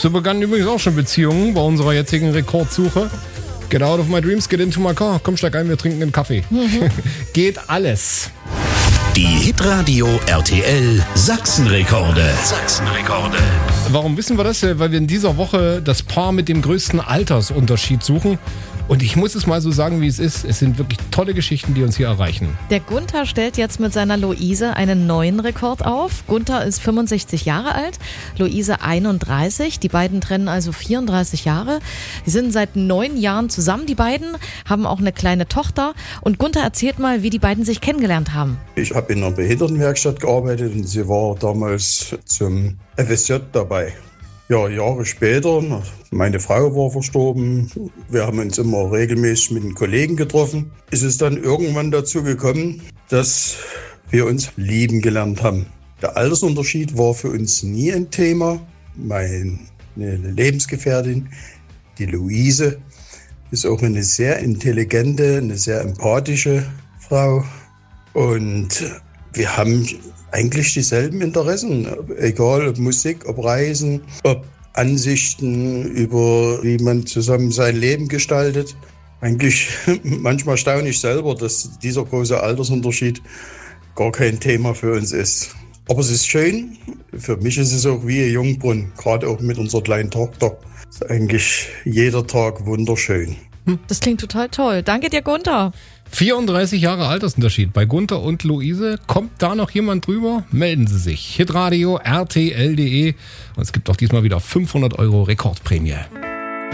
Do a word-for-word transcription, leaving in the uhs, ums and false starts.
So begannen übrigens auch schon Beziehungen bei unserer jetzigen Rekordsuche. Get out of my dreams, get into my car. Komm, steig ein, wir trinken einen Kaffee. Mhm. Geht alles. Die Hitradio R T L Sachsenrekorde. Sachsenrekorde. Warum wissen wir das? Weil wir in dieser Woche das Paar mit dem größten Altersunterschied suchen. Und ich muss es mal so sagen, wie es ist. Es sind wirklich tolle Geschichten, die uns hier erreichen. Der Gunther stellt jetzt mit seiner Luise einen neuen Rekord auf. Gunther ist fünfundsechzig Jahre alt, Luise einunddreißig. Die beiden trennen also vierunddreißig Jahre. Die sind seit neun Jahren zusammen, die beiden, haben auch eine kleine Tochter. Und Gunther erzählt mal, wie die beiden sich kennengelernt haben. Ich habe in einer Behindertenwerkstatt gearbeitet und sie war damals zum F S J dabei. Ja, Jahre später, meine Frau war verstorben, wir haben uns immer regelmäßig mit den Kollegen getroffen. Ist es dann irgendwann dazu gekommen, dass wir uns lieben gelernt haben. Der Altersunterschied war für uns nie ein Thema. Meine Lebensgefährtin, die Luise, ist auch eine sehr intelligente, eine sehr empathische Frau. Und wir haben eigentlich dieselben Interessen, egal ob Musik, ob Reisen, ob Ansichten über, wie man zusammen sein Leben gestaltet. Eigentlich manchmal staune ich selber, dass dieser große Altersunterschied gar kein Thema für uns ist. Aber es ist schön, für mich ist es auch wie ein Jungbrunnen, gerade auch mit unserer kleinen Tochter. Ist eigentlich jeder Tag wunderschön. Das klingt total toll. Danke dir, Gunther. vierunddreißig Jahre Altersunterschied bei Gunther und Luise. Kommt da noch jemand drüber? Melden Sie sich. Hitradio R T L punkt de. Und es gibt auch diesmal wieder fünfhundert Euro Rekordprämie.